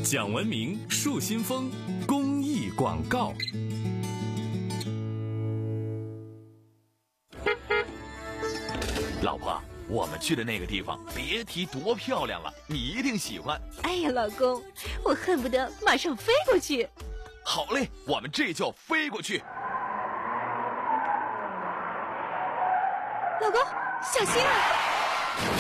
讲文明树新风公益广告。 老婆，我们去的那个地方别提多漂亮了，你一定喜欢。 哎呀，老公，我恨不得马上飞过去。 好嘞，我们这就飞过去。 老公，小心啊！